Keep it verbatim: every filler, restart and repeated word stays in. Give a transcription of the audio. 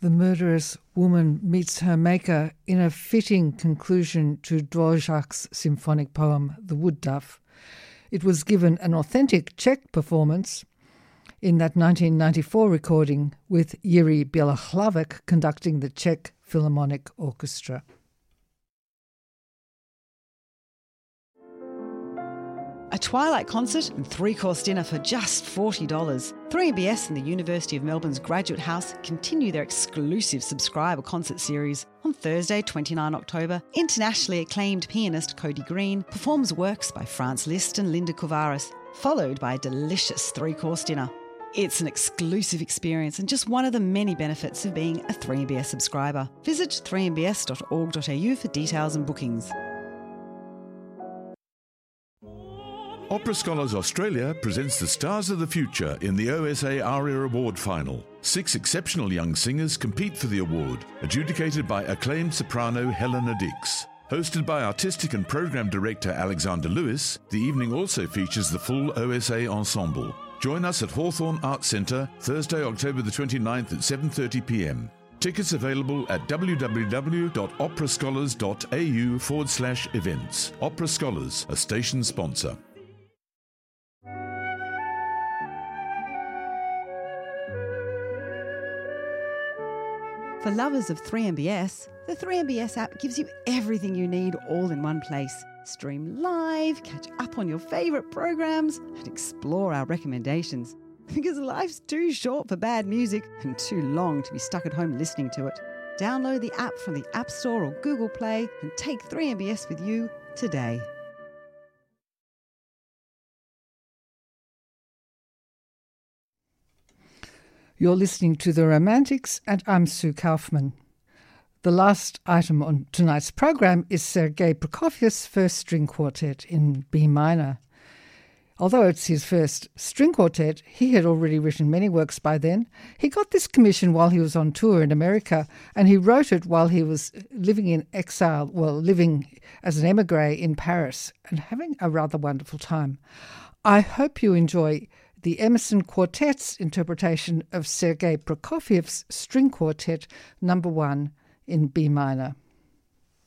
the murderous woman meets her maker in a fitting conclusion to Dvorak's symphonic poem, The Wood Dove. It was given an authentic Czech performance in that nineteen ninety-four recording with Jiří Bělohlavek conducting the Czech Philharmonic Orchestra. A twilight concert and three-course dinner for just forty dollars. three M B S and the University of Melbourne's Graduate House continue their exclusive subscriber concert series. On Thursday, the twenty-ninth of October, internationally acclaimed pianist Cody Green performs works by Franz Liszt and Linda Kovaris, followed by a delicious three-course dinner. It's an exclusive experience and just one of the many benefits of being a three M B S subscriber. Visit three m b s dot org dot a u for details and bookings. Opera Scholars Australia presents the Stars of the Future in the O S A ARIA Award Final. Six exceptional young singers compete for the award, adjudicated by acclaimed soprano Helena Dix. Hosted by Artistic and Program Director Alexander Lewis, the evening also features the full O S A ensemble. Join us at Hawthorne Arts Centre, Thursday, October the twenty-ninth at seven thirty p m. Tickets available at www.operascholars.au forward slash events. Opera Scholars, a station sponsor. For lovers of three M B S, the three M B S app gives you everything you need all in one place. Stream live, catch up on your favourite programs, and explore our recommendations. Because life's too short for bad music and too long to be stuck at home listening to it. Download the app from the App Store or Google Play and take three M B S with you today. You're listening to The Romantics, and I'm Sue Kaufman. The last item on tonight's program is Sergei Prokofiev's first string quartet in B minor. Although it's his first string quartet, he had already written many works by then. He got this commission while he was on tour in America, and he wrote it while he was living in exile, well, living as an émigré in Paris, and having a rather wonderful time. I hope you enjoy the Emerson Quartet's interpretation of Sergei Prokofiev's string quartet number one in B minor.